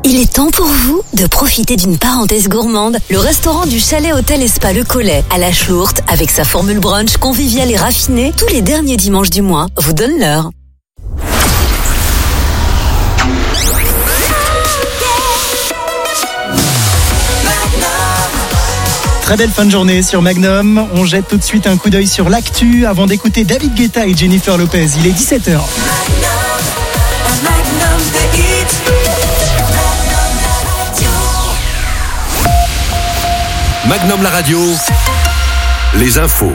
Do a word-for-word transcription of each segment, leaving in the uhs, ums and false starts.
Il est temps pour vous de profiter d'une parenthèse gourmande. Le restaurant du Chalet Hôtel et Spa Le Collet à la Schlourte, avec sa formule brunch conviviale et raffinée, tous les derniers dimanches du mois, vous donne l'heure. Très belle fin de journée sur Magnum. On jette tout de suite un coup d'œil sur l'actu avant d'écouter David Guetta et Jennifer Lopez. Il est dix-sept heures. Magnum la radio, les infos.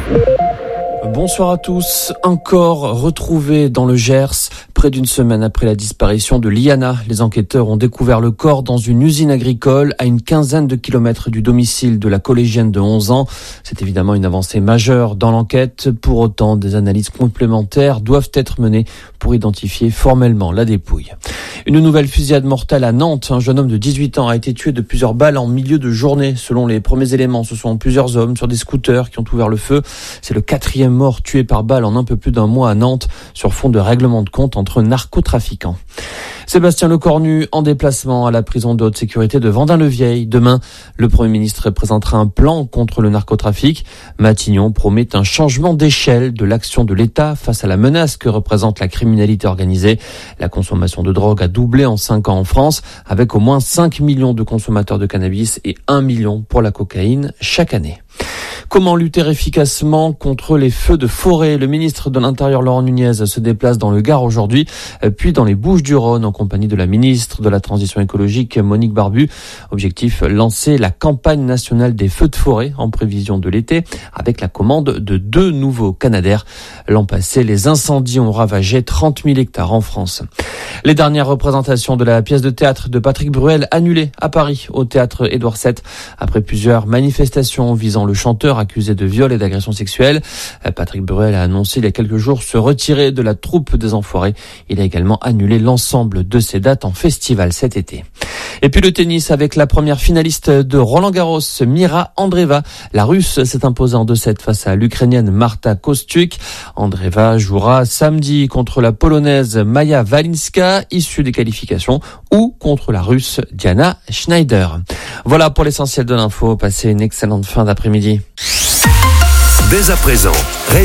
Bonsoir à tous. Un corps retrouvé dans le Gers. Près d'une semaine après la disparition de Liana, les enquêteurs ont découvert le corps dans une usine agricole à une quinzaine de kilomètres du domicile de la collégienne de onze ans. C'est évidemment une avancée majeure dans l'enquête. Pour autant, des analyses complémentaires doivent être menées pour identifier formellement la dépouille. Une nouvelle fusillade mortelle à Nantes. Un jeune homme de dix-huit ans a été tué de plusieurs balles en milieu de journée. Selon les premiers éléments, ce sont plusieurs hommes sur des scooters qui ont ouvert le feu. C'est le quatrième mort tué par balle en un peu plus d'un mois à Nantes sur fond de règlement de compte entre narcotrafiquants. Sébastien Lecornu en déplacement à la prison de haute sécurité de Vendin-le-Vieil. Demain, le Premier ministre présentera un plan contre le narcotrafic. Matignon promet un changement d'échelle de l'action de l'État face à la menace que représente la criminalité organisée. La consommation de drogue a doublé en cinq ans en France, avec au moins cinq millions de consommateurs de cannabis et un million pour la cocaïne chaque année. Comment lutter efficacement contre les feux de forêt? Le ministre de l'Intérieur, Laurent Nunez, se déplace dans le Gard aujourd'hui, puis dans les Bouches-du-Rhône en compagnie de la ministre de la Transition écologique, Monique Barbu. Objectif, lancer la campagne nationale des feux de forêt en prévision de l'été avec la commande de deux nouveaux Canadair. L'an passé, les incendies ont ravagé trente mille hectares en France. Les dernières représentations de la pièce de théâtre de Patrick Bruel annulées à Paris au théâtre Édouard sept après plusieurs manifestations visant le chanteur accusé de viol et d'agression sexuelle. Patrick Bruel a annoncé il y a quelques jours se retirer de la troupe des Enfoirés. Il a également annulé l'ensemble de ses dates en festival cet été. Et puis le tennis avec la première finaliste de Roland-Garros, Mira Andreeva. La Russe s'est imposée en deux sept face à l'Ukrainienne Marta Kostyuk. Andreeva jouera samedi contre la Polonaise Maja Walinska, issue des qualifications, ou contre la Russe Diana Schneider. Voilà pour l'essentiel de l'info. Passez une excellente fin d'après-midi. Dès à présent,